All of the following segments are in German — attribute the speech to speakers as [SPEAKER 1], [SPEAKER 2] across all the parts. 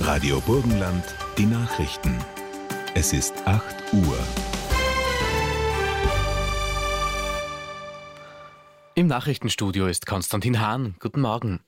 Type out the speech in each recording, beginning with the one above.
[SPEAKER 1] Radio Burgenland, die Nachrichten. Es ist 8 Uhr.
[SPEAKER 2] Im Nachrichtenstudio ist Konstantin Hahn. Guten Morgen.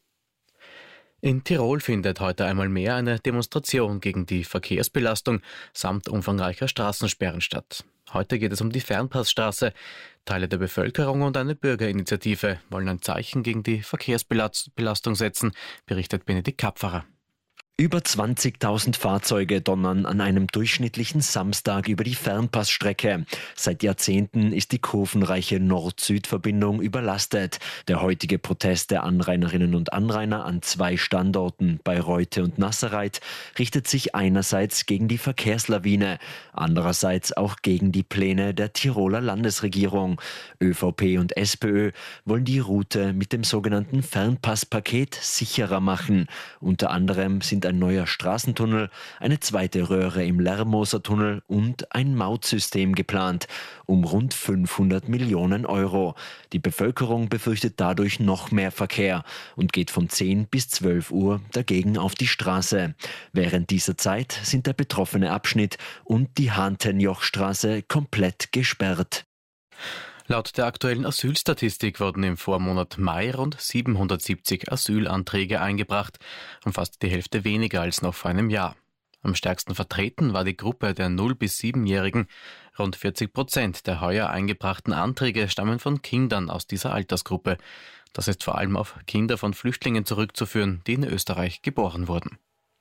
[SPEAKER 2] In Tirol findet heute einmal mehr eine Demonstration gegen die Verkehrsbelastung samt umfangreicher Straßensperren statt. Heute geht es um die Fernpassstraße. Teile der Bevölkerung und eine Bürgerinitiative wollen ein Zeichen gegen die Verkehrsbelastung setzen, berichtet Benedikt Kapferer.
[SPEAKER 3] Über 20.000 Fahrzeuge donnern an einem durchschnittlichen Samstag über die Fernpassstrecke. Seit Jahrzehnten ist die kurvenreiche Nord-Süd-Verbindung überlastet. Der heutige Protest der Anrainerinnen und Anrainer an 2 Standorten, bei Reute und Nasserreit, richtet sich einerseits gegen die Verkehrslawine, andererseits auch gegen die Pläne der Tiroler Landesregierung. ÖVP und SPÖ wollen die Route mit dem sogenannten Fernpasspaket sicherer machen. Unter anderem sind ein neuer Straßentunnel, eine zweite Röhre im Lermoser-Tunnel und ein Mautsystem geplant, um rund 500 Millionen Euro. Die Bevölkerung befürchtet dadurch noch mehr Verkehr und geht von 10 bis 12 Uhr dagegen auf die Straße. Während dieser Zeit sind der betroffene Abschnitt und die Hahntenjochstraße komplett gesperrt.
[SPEAKER 2] Laut der aktuellen Asylstatistik wurden im Vormonat Mai rund 770 Asylanträge eingebracht, fast die Hälfte weniger als noch vor einem Jahr. Am stärksten vertreten war die Gruppe der 0- bis 7-Jährigen. Rund 40% der heuer eingebrachten Anträge stammen von Kindern aus dieser Altersgruppe. Das ist vor allem auf Kinder von Flüchtlingen zurückzuführen, die in Österreich geboren wurden.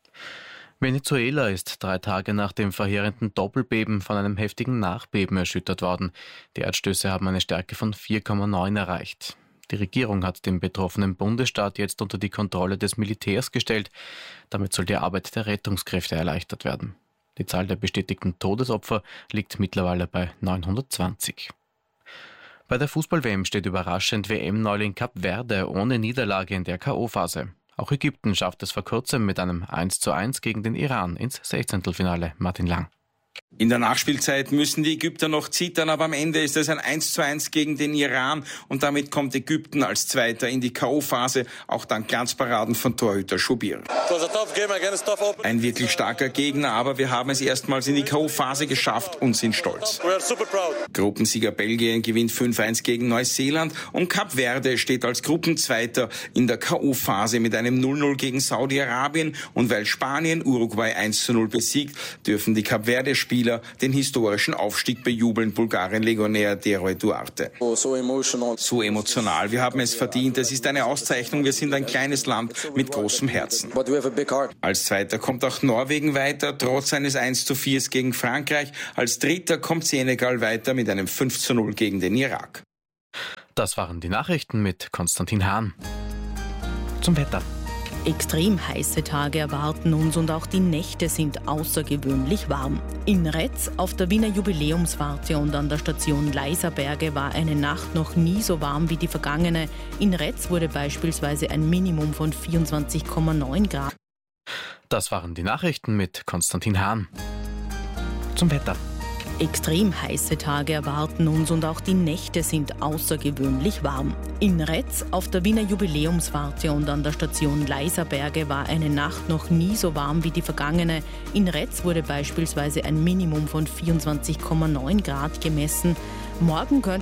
[SPEAKER 2] Venezuela ist 3 Tage nach dem verheerenden Doppelbeben von einem heftigen Nachbeben erschüttert worden. Die Erdstöße haben eine Stärke von 4,9 erreicht. Die Regierung hat den betroffenen Bundesstaat jetzt unter die Kontrolle des Militärs gestellt. Damit soll die Arbeit der Rettungskräfte erleichtert werden. Die Zahl der bestätigten Todesopfer liegt mittlerweile bei 920. Bei der Fußball-WM steht überraschend WM-Neuling Kap Verde ohne Niederlage in der K.O.-Phase. Auch Ägypten schafft es vor kurzem mit einem 1:1 gegen den Iran ins 16. Martin Lang.
[SPEAKER 4] In der Nachspielzeit müssen die Ägypter noch zittern, aber am Ende ist es ein 1:1 gegen den Iran und damit kommt Ägypten als Zweiter in die K.O.-Phase, auch dank Glanzparaden von Torhüter Shubir. Ein wirklich starker Gegner, aber wir haben es erstmals in die K.O.-Phase geschafft und sind stolz. Gruppensieger Belgien gewinnt 5:1 gegen Neuseeland und Kap Verde steht als Gruppenzweiter in der K.O.-Phase mit einem 0:0 gegen Saudi-Arabien und weil Spanien Uruguay 1:0 besiegt, dürfen die Kap Verde-Spieler den historischen Aufstieg bejubeln, Bulgarien-Legionär Deroy Duarte. So emotional, wir haben es verdient, es ist eine Auszeichnung, wir sind ein kleines Land mit großem Herzen. Als Zweiter kommt auch Norwegen weiter, trotz eines 1:4 gegen Frankreich. Als Dritter kommt Senegal weiter mit einem 5:0 gegen den Irak.
[SPEAKER 2] Das waren die Nachrichten mit Konstantin Hahn. Zum Wetter.
[SPEAKER 5] Extrem heiße Tage erwarten uns und auch die Nächte sind außergewöhnlich warm. In Retz, auf der Wiener Jubiläumswarte und an der Station Leiserberge war eine Nacht noch nie so warm wie die vergangene. In Retz wurde beispielsweise ein Minimum von 24,9 Grad.
[SPEAKER 2] Das waren die Nachrichten mit Konstantin Hahn. Zum Wetter.
[SPEAKER 5] Extrem heiße Tage erwarten uns und auch die Nächte sind außergewöhnlich warm. In Retz, auf der Wiener Jubiläumswarte und an der Station Leiserberge war eine Nacht noch nie so warm wie die vergangene. In Retz wurde beispielsweise ein Minimum von 24,9 Grad gemessen. Morgen könnte